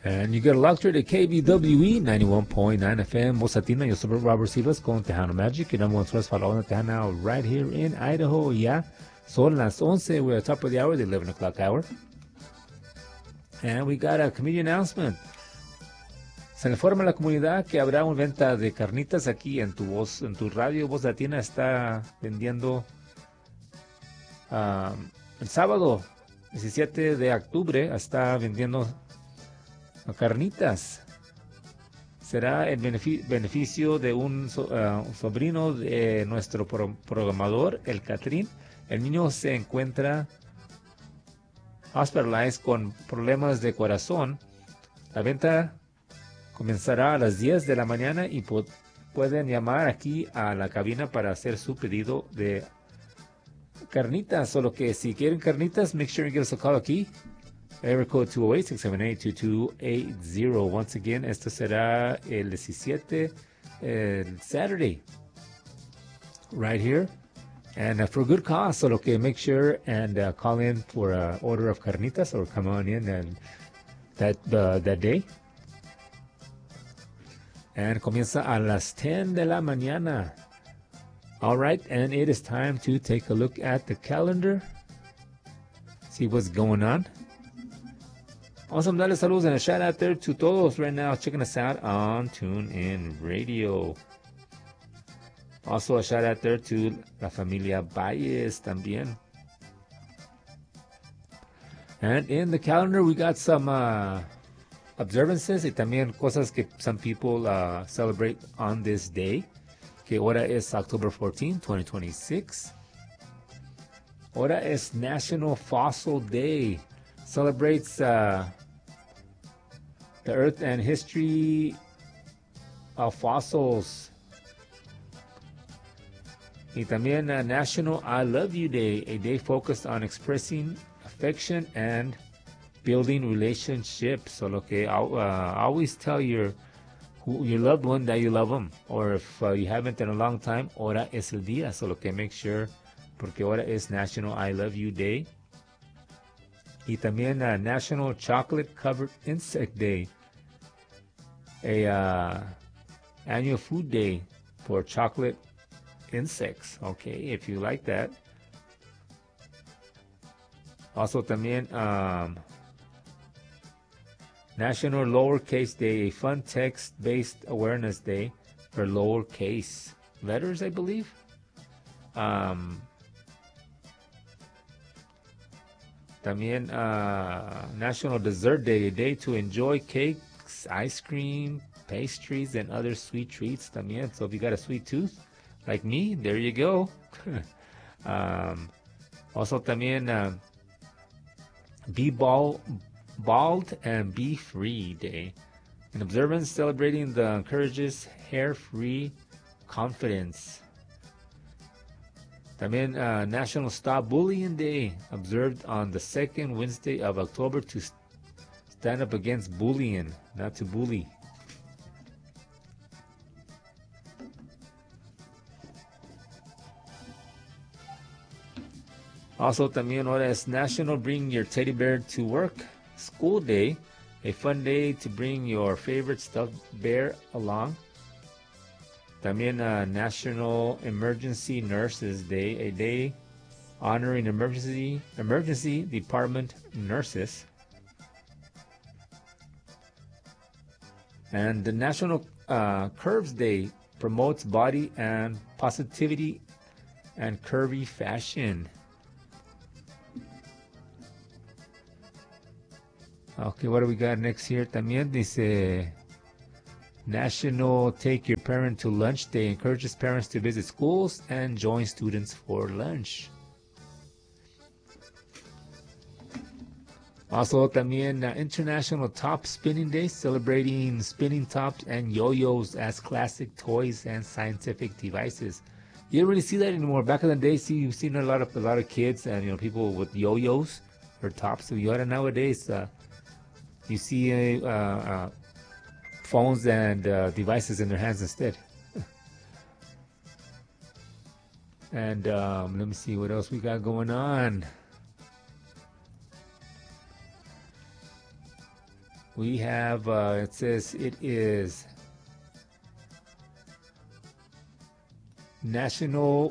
And you get a lecture to KBWE 91.9 FM, Mosatina. Yo soy Robert Silas con Tejano Magic, your number one source for all the Tejano right here in Idaho. Yeah, son las 11. We're at the top of the hour, the 11 o'clock hour. And we got a community announcement. Se informa a la comunidad que habrá una venta de carnitas aquí en tu voz, en tu radio. Voz Latina está vendiendo el sábado 17 de octubre. Está vendiendo carnitas. Será el beneficio de un sobrino de nuestro programador, el Catrín. El niño se encuentra hospitalized con problemas de corazón. La venta comenzará a las 10 de la mañana y pueden llamar aquí a la cabina para hacer su pedido de carnitas. Solo que si quieren carnitas, make sure you give us a call aquí. Area code 208-678-2280. Once again, esto será el 17, Saturday, right here. And for a good cause, solo que make sure and call in for an order of carnitas or come on in and that day. And comienza a las 10 de la mañana. All right, and it is time to take a look at the calendar. See what's going on. Awesome, darles saludos and a shout out there to todos right now checking us out on TuneIn Radio. Also a shout out there to la familia Valles también. And in the calendar we got some observances y también cosas que some people celebrate on this day. Que ahora es October 14, 2026. Ahora es National Fossil Day. Celebrates the earth and history of fossils. Y también National I Love You Day, a day focused on expressing affection and building relationships. So lo que always tell your loved one that you love them, or if you haven't in a long time, ahora es el día. So lo que make sure, porque ahora es National I Love You Day. Y también National Chocolate Covered Insect Day, a annual food day for chocolate insects. Okay, if you like that. Also también National Lowercase Day, a fun text-based awareness day for lowercase letters, I believe. También National Dessert Day, a day to enjoy cakes, ice cream, pastries, and other sweet treats también. So if you got a sweet tooth, like me, there you go. Also también Be Bald and Be Free Day, an observance celebrating the encourages hair-free confidence. También National Stop Bullying Day, observed on the second Wednesday of October to stand up against bullying, not to bully. Also también ahora es National Bring Your Teddy Bear to Work School Day, a fun day to bring your favorite stuffed bear along. También National Emergency Nurses Day, a day honoring emergency department nurses. And the National Curves Day promotes body and positivity and curvy fashion. Okay, what do we got next here? También dice National Take Your Parent to Lunch Day, encourages parents to visit schools and join students for lunch. Also también International Top Spinning Day, celebrating spinning tops and yo-yos as classic toys and scientific devices. You don't really see that anymore. Back in the day, you've seen a lot of kids and people with yo-yos or tops. So nowadays, you see phones and devices in their hands instead. And let me see what else we got going on. We have, it says it is National,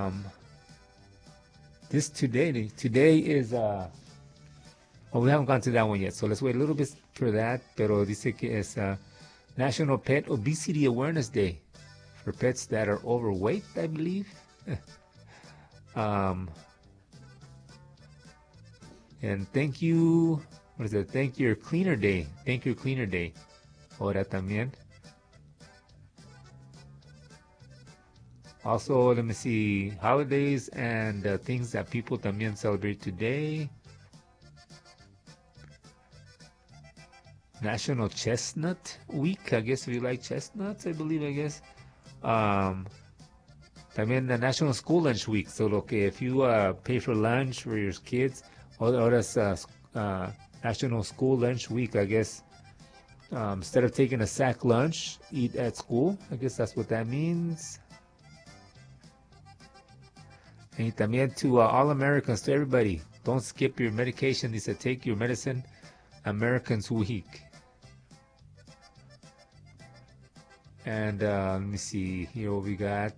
today is, we haven't gone to that one yet, so let's wait a little bit for that, pero dice que es National Pet Obesity Awareness Day for pets that are overweight, I believe. And thank you, what is it? Thank Your Cleaner Day. Thank Your Cleaner Day. Ahora también. Also, let me see, holidays and things that people también celebrate today. National Chestnut Week, I guess if you like chestnuts, I believe, I guess. También the National School Lunch Week. So, lo que if you pay for lunch for your kids, or that's National School Lunch Week, I guess. Instead of taking a sack lunch, eat at school. I guess that's what that means. And también to all Americans, to everybody, don't skip your medication. They said take your medicine. Americans Week. And let me see here what we got.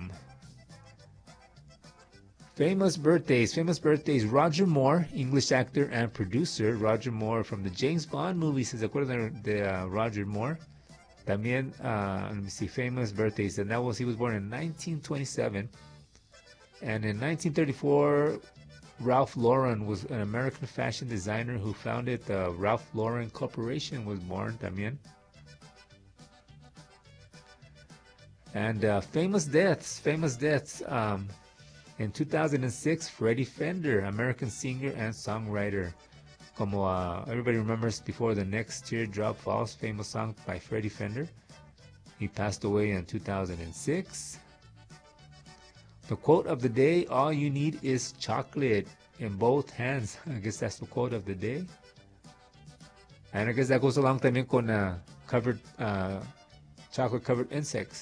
Famous birthdays. Roger Moore, English actor and producer. Roger Moore from the James Bond movies. ¿Se acuerdan de Roger Moore? También, let me see, famous birthdays. And that was, he was born in 1927. And in 1934, Ralph Lauren was an American fashion designer who founded the Ralph Lauren Corporation, was born también. And famous deaths. In 2006, Freddie Fender, American singer and songwriter. Como everybody remembers Before the Next Teardrop Falls, famous song by Freddie Fender. He passed away in 2006. The quote of the day, all you need is chocolate in both hands. I guess that's the quote of the day. And I guess that goes along también con chocolate-covered insects.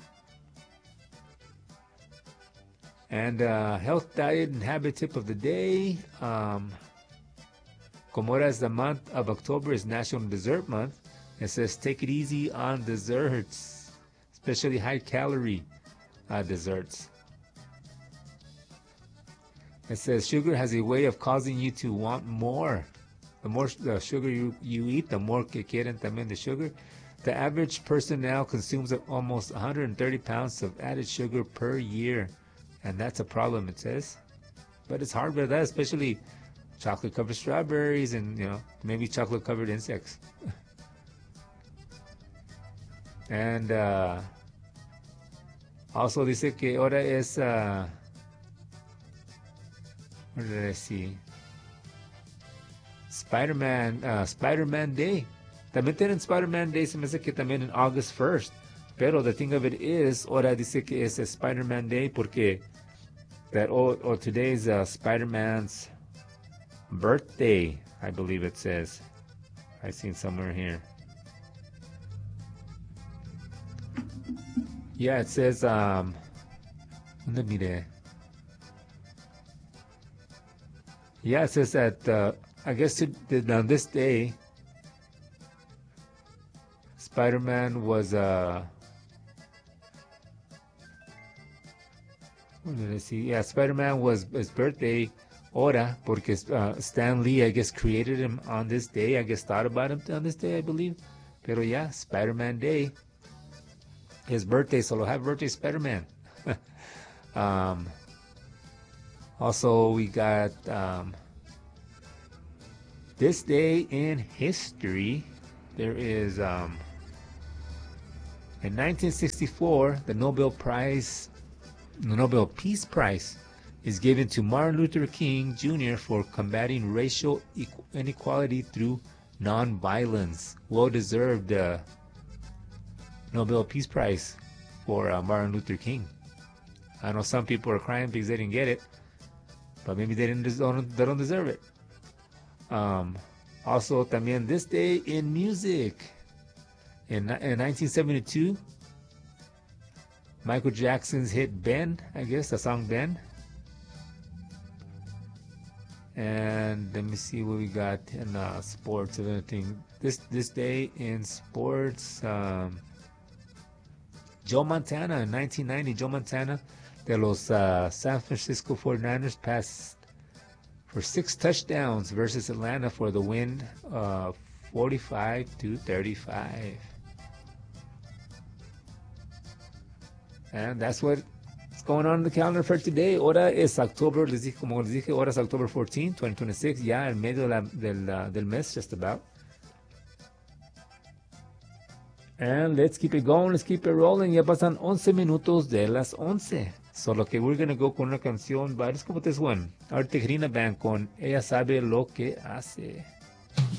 And health, diet, and habit tip of the day. Como ahora is the month of October is National Dessert Month. It says take it easy on desserts, especially high-calorie desserts. It says sugar has a way of causing you to want more. The more sugar you eat, the more que quieren también the sugar. The average person now consumes almost 130 pounds of added sugar per year. And that's a problem, it says. But it's hard with that, especially chocolate-covered strawberries and, maybe chocolate-covered insects. And also dice que ahora es... what did I see? Spider-Man Day. También tienen Spider-Man Day, se me hace que también en August 1st. Pero the thing of it is, ahora dice que es a Spider-Man Day porque today is Spider-Man's birthday, I believe it says. I've seen somewhere here. Yeah, it says, ¿dónde mire? Yeah, it says that, I guess on this day, Spider-Man was, what did I see? Yeah, Spider-Man was his birthday, ahora, porque Stan Lee, I guess, created him on this day. I guess thought about him on this day, I believe. Pero yeah, Spider-Man Day. His birthday, so happy birthday, Spider-Man. Also, we got this day in history. There is, in 1964, the Nobel Peace Prize is given to Martin Luther King Jr. for combating racial inequality through nonviolence. Well-deserved Nobel Peace Prize for Martin Luther King. I know some people are crying because they didn't get it, but maybe they don't deserve it. Also, también this day in music. In 1972, Michael Jackson's hit Ben, I guess, the song Ben. And let me see what we got in sports and everything. This day in sports, Joe Montana in 1990. Joe Montana de los San Francisco 49ers passed for 6 touchdowns versus Atlanta for the win, 45-35. And that's what's going on in the calendar for today. Ahora es October, como les dije, ahora es October 14, 2026, ya en medio del mes, just about. And let's keep it going, let's keep it rolling. Ya pasan 11 minutos de las 11. Solo que we're gonna go con una canción, but it's como this one. Arte Grina Band con Ella Sabe Lo Que Hace.